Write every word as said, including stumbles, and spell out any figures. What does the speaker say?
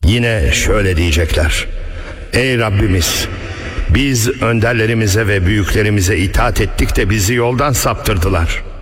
Yine şöyle diyecekler: ey Rabbimiz, biz önderlerimize ve büyüklerimize itaat ettik de bizi yoldan saptırdılar.